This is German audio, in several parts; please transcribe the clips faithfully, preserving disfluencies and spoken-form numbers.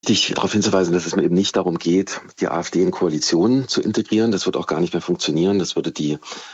wichtig, darauf hinzuweisen, dass es mir eben nicht darum geht, die AfD in Koalitionen zu integrieren. Das wird auch gar nicht mehr funktionieren. Das würde die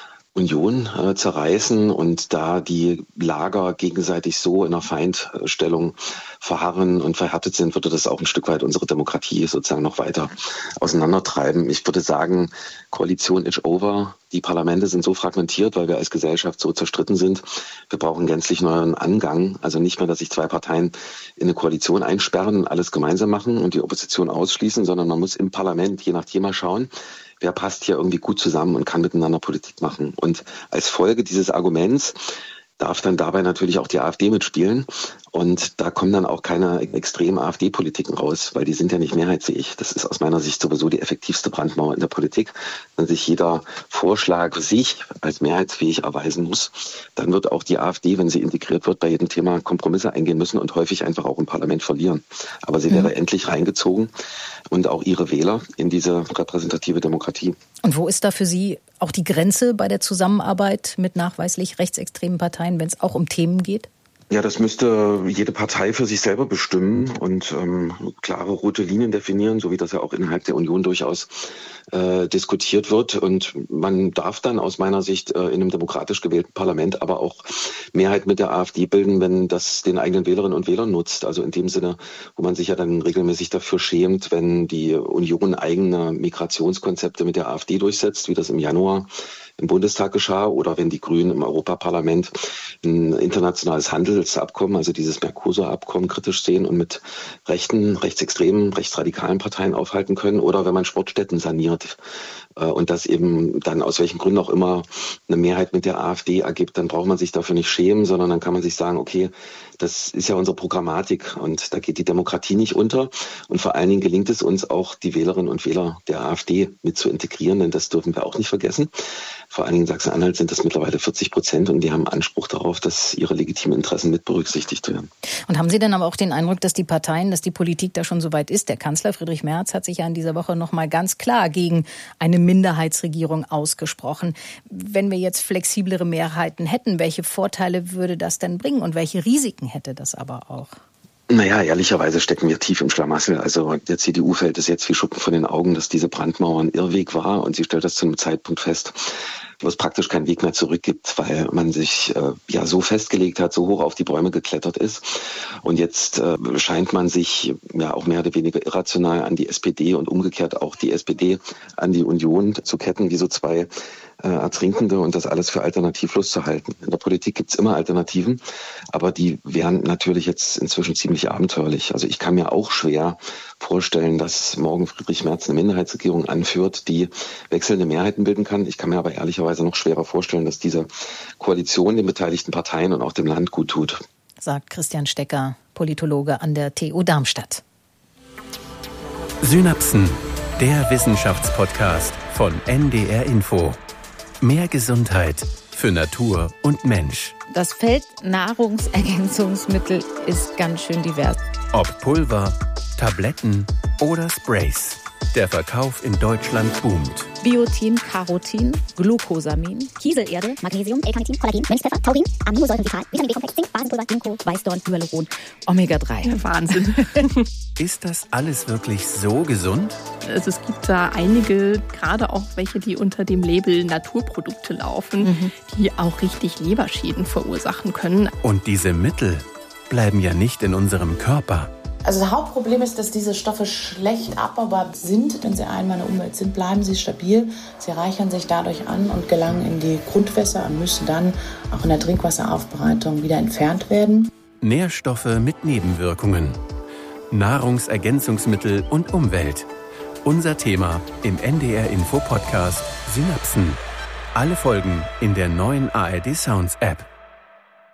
Union äh, zerreißen und da die Lager gegenseitig so in einer Feindstellung verharren und verhärtet sind, würde das auch ein Stück weit unsere Demokratie sozusagen noch weiter auseinandertreiben. Ich würde sagen, Koalition is over. Die Parlamente sind so fragmentiert, weil wir als Gesellschaft so zerstritten sind. Wir brauchen gänzlich neuen Angang. Also nicht mehr, dass sich zwei Parteien in eine Koalition einsperren und alles gemeinsam machen und die Opposition ausschließen, sondern man muss im Parlament je nach Thema schauen, wer passt hier irgendwie gut zusammen und kann miteinander Politik machen. Und als Folge dieses Arguments darf dann dabei natürlich auch die AfD mitspielen. Und da kommen dann auch keine extremen AfD-Politiken raus, weil die sind ja nicht mehrheitsfähig. Das ist aus meiner Sicht sowieso die effektivste Brandmauer in der Politik. Wenn sich jeder Vorschlag für sich als mehrheitsfähig erweisen muss, dann wird auch die AfD, wenn sie integriert wird, bei jedem Thema Kompromisse eingehen müssen und häufig einfach auch im Parlament verlieren. Aber sie wäre mhm. endlich reingezogen und auch ihre Wähler in diese repräsentative Demokratie. Und wo ist da für Sie auch die Grenze bei der Zusammenarbeit mit nachweislich rechtsextremen Parteien, wenn es auch um Themen geht? Ja, das müsste jede Partei für sich selber bestimmen und ähm, klare rote Linien definieren, so wie das ja auch innerhalb der Union durchaus äh, diskutiert wird. Und man darf dann aus meiner Sicht äh, in einem demokratisch gewählten Parlament aber auch Mehrheit mit der AfD bilden, wenn das den eigenen Wählerinnen und Wählern nutzt. Also in dem Sinne, wo man sich ja dann regelmäßig dafür schämt, wenn die Union eigene Migrationskonzepte mit der AfD durchsetzt, wie das im Januar im Bundestag geschah, oder wenn die Grünen im Europaparlament ein internationales Handelsabkommen, also dieses Mercosur-Abkommen, kritisch sehen und mit rechten, rechtsextremen, rechtsradikalen Parteien aufhalten können, oder wenn man Sportstätten saniert und das eben dann aus welchen Gründen auch immer eine Mehrheit mit der AfD ergibt, dann braucht man sich dafür nicht schämen, sondern dann kann man sich sagen, okay, das ist ja unsere Programmatik und da geht die Demokratie nicht unter. Und vor allen Dingen gelingt es uns auch, die Wählerinnen und Wähler der AfD mit zu integrieren, denn das dürfen wir auch nicht vergessen. Vor allen Dingen in Sachsen-Anhalt sind das mittlerweile vierzig Prozent und die haben Anspruch darauf, dass ihre legitimen Interessen mit berücksichtigt werden. Und haben Sie denn aber auch den Eindruck, dass die Parteien, dass die Politik da schon so weit ist? Der Kanzler Friedrich Merz hat sich ja in dieser Woche noch mal ganz klar gegen eine Minderheitsregierung ausgesprochen. Wenn wir jetzt flexiblere Mehrheiten hätten, welche Vorteile würde das denn bringen und welche Risiken hätte das aber auch? Naja, ehrlicherweise stecken wir tief im Schlamassel. Also der C D U fällt es jetzt wie Schuppen von den Augen, dass diese Brandmauer ein Irrweg war und sie stellt das zu einem Zeitpunkt fest, wo es praktisch keinen Weg mehr zurück gibt, weil man sich äh, ja so festgelegt hat, so hoch auf die Bäume geklettert ist. Und jetzt äh, scheint man sich ja auch mehr oder weniger irrational an die S P D und umgekehrt auch die S P D an die Union zu ketten, wie so zwei äh, Ertrinkende, und das alles für alternativlos zu halten. In der Politik gibt's immer Alternativen, aber die wären natürlich jetzt inzwischen ziemlich abenteuerlich. Also ich kann mir auch schwer vorstellen, dass morgen Friedrich Merz eine Minderheitsregierung anführt, die wechselnde Mehrheiten bilden kann. Ich kann mir aber ehrlicherweise noch schwerer vorstellen, dass diese Koalition den beteiligten Parteien und auch dem Land gut tut. Sagt Christian Stecker, Politologe an der T U Darmstadt. Synapsen, der Wissenschaftspodcast von N D R Info. Mehr Gesundheit für Natur und Mensch. Das Feld Nahrungsergänzungsmittel ist ganz schön divers. Ob Pulver, Tabletten oder Sprays. Der Verkauf in Deutschland boomt. Biotin, Carotin, Glucosamin, Kieselerde, Magnesium, L-Carnitin, Kollagen, Mönchspfeffer, Taurin, Aminosäuren, Vitamin B-Komplex, Zink, Basenpulver, Ginkgo, Weißdorn, Hyaluron, Omega drei. Ja, Wahnsinn. Ist das alles wirklich so gesund? Also es gibt da einige, gerade auch welche, die unter dem Label Naturprodukte laufen, mhm. die auch richtig Leberschäden verursachen können. Und diese Mittel bleiben ja nicht in unserem Körper. Also das Hauptproblem ist, dass diese Stoffe schlecht abbaubar sind. Wenn sie einmal in der Umwelt sind, bleiben sie stabil. Sie reichern sich dadurch an und gelangen in die Grundwässer und müssen dann auch in der Trinkwasseraufbereitung wieder entfernt werden. Nährstoffe mit Nebenwirkungen. Nahrungsergänzungsmittel und Umwelt. Unser Thema im N D R Info Podcast Synapsen. Alle Folgen in der neuen A R D Sounds App.